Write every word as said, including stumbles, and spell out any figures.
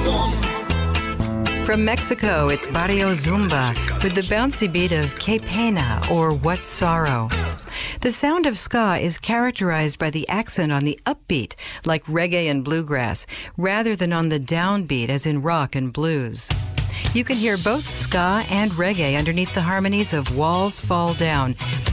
From Mexico, it's Barrio Zumba with the bouncy beat of Que Pena, or What Sorrow. The sound of ska is characterized by the accent on the upbeat, like reggae and bluegrass, rather than on the downbeat, as in rock and blues. You can hear both ska and reggae underneath the harmonies of Walls Fall Down